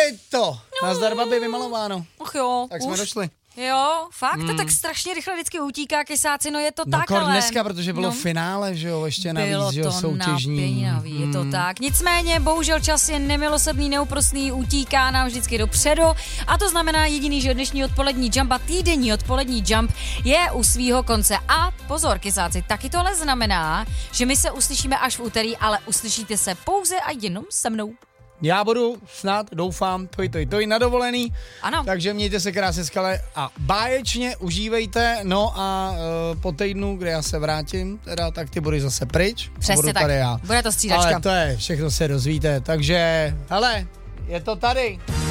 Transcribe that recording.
je to. Nazdar, babi, vymalováno. Ach jo, Tak jsme došli. Jo, fakt, to tak strašně rychle vždycky utíká, kesáci, no je to tak, ale... ale... dneska, protože bylo finále, že jo, ještě navíc, že jo, soutěžní. Je to tak. Nicméně, bohužel čas je nemilosrdný, neúprosný, utíká nám vždycky dopředu a to znamená jediný, že dnešní odpolední jump a týdenní odpolední jump je u svýho konce. A pozor, kesáci, taky to ale znamená, že my se uslyšíme až v úterý, ale uslyšíte se pouze a jenom se mnou. Já budu snad, doufám, toj na dovolený. Ano. Takže mějte se krásně, skale a báječně užívejte. No a po týdnu, kde já se vrátím, teda, tak ty budeš zase pryč. Přesně tak, tady já. bude to střídačka. Ale to je, všechno se dozvíte. Takže, hele, je to tady.